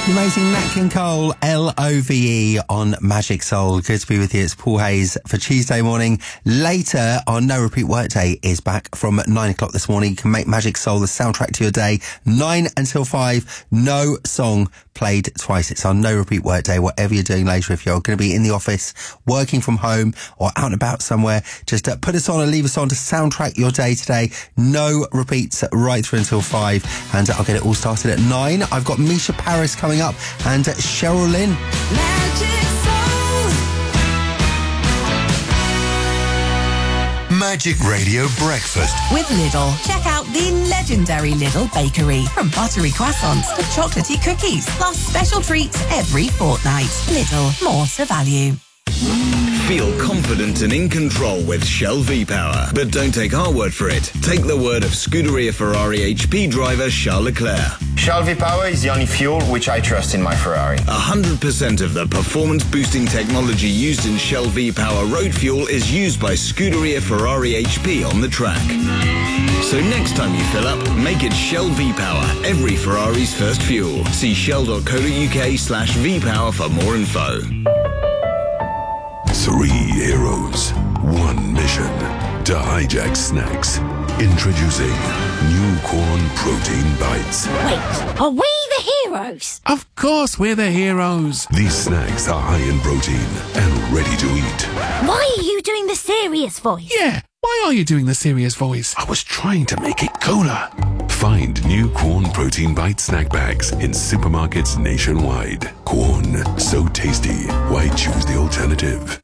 The amazing Nat King Cole, Love on Magic Soul. Good to be with you. It's Paul Hayes for Tuesday morning. Later, our No Repeat Workday is back from 9 o'clock this morning. You can make Magic Soul the soundtrack to your day. 9 until 5, no song played twice. It's our No Repeat Workday, whatever you're doing later. If you're going to be in the office, working from home, or out and about somewhere, just put us on and leave us on to soundtrack your day today. No repeats right through until 5, and I'll get it all started at 9. I've got Misha Paris coming up and Cheryl Lynn. Magic Radio Breakfast with Lidl. Check out the legendary Lidl Bakery. From buttery croissants to chocolatey cookies, plus special treats every fortnight. Lidl, more to value. Feel confident and in control with Shell V-Power. But don't take our word for it. Take the word of Scuderia Ferrari HP driver Charles Leclerc. Shell V-Power is the only fuel which I trust in my Ferrari. 100% of the performance-boosting technology used in Shell V-Power road fuel is used by Scuderia Ferrari HP on the track. So next time you fill up, make it Shell V-Power, every Ferrari's first fuel. See shell.co.uk/V-Power for more info. 3 heroes, 1 mission to hijack snacks. Introducing new corn protein bites. Wait, are we the heroes? Of course we're the heroes. These snacks are high in protein and ready to eat. Why are you doing the serious voice? Yeah, why are you doing the serious voice? I was trying to make it cooler. Find new Corn Protein Bite snack bags in supermarkets nationwide. Corn, so tasty. Why choose the alternative?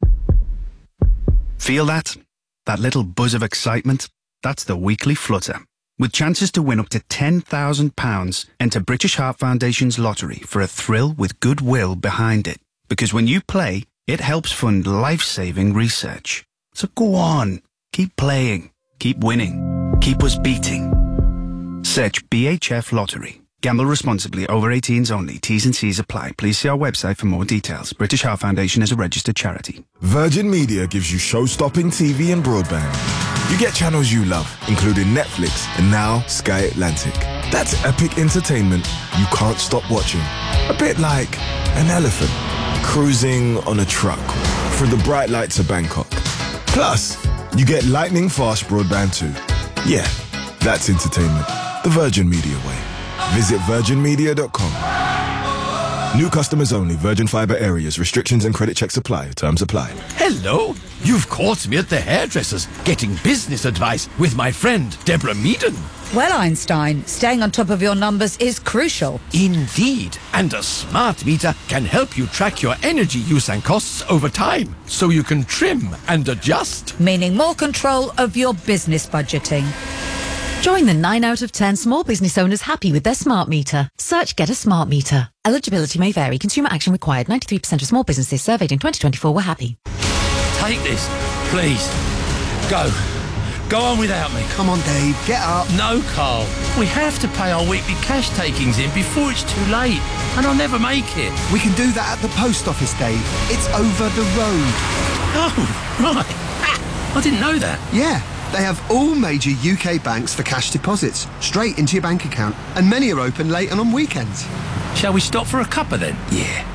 Feel that? That little buzz of excitement? That's the weekly flutter. With chances to win up to £10,000, enter British Heart Foundation's lottery for a thrill with goodwill behind it. Because when you play, it helps fund life-saving research. So go on, keep playing, keep winning, keep us beating. Search BHF Lottery. Gamble responsibly. Over 18s only. T's and C's apply. Please see our website for more details. British Heart Foundation is a registered charity. Virgin Media gives you show-stopping TV and broadband. You get channels you love, including Netflix and now Sky Atlantic. That's epic entertainment you can't stop watching. A bit like an elephant cruising on a truck through the bright lights of Bangkok. Plus, you get lightning-fast broadband too. Yeah, that's entertainment. The Virgin Media way. Visit virginmedia.com. New customers only. Virgin Fibre areas. Restrictions and credit checks apply. Terms apply. Hello. You've caught me at the hairdresser's getting business advice with my friend Deborah Meaden. Well, Einstein, staying on top of your numbers is crucial. Indeed. And a smart meter can help you track your energy use and costs over time, so you can trim and adjust. Meaning more control of your business budgeting. Join the 9 out of 10 small business owners happy with their smart meter. Search Get a Smart Meter. Eligibility may vary. Consumer action required. 93% of small businesses surveyed in 2024 were happy. Take this, please. Go. Go on without me. Come on, Dave, get up. No, Carl. We have to pay our weekly cash takings in before it's too late, and I'll never make it. We can do that at the post office, Dave. It's over the road. Oh, right. I didn't know that. Yeah. They have all major UK banks for cash deposits, straight into your bank account, and many are open late and on weekends. Shall we stop for a cuppa then? Yeah.